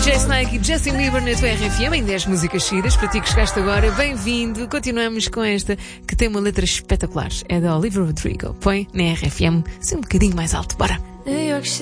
DJ Snake e Justin Bieber na tua RFM, em 10 músicas seguidas. Para ti que chegaste agora, bem-vindo. Continuamos com esta que tem uma letra espetacular. É da Olivia Rodrigo. Põe na RFM, assim um bocadinho mais alto. Bora!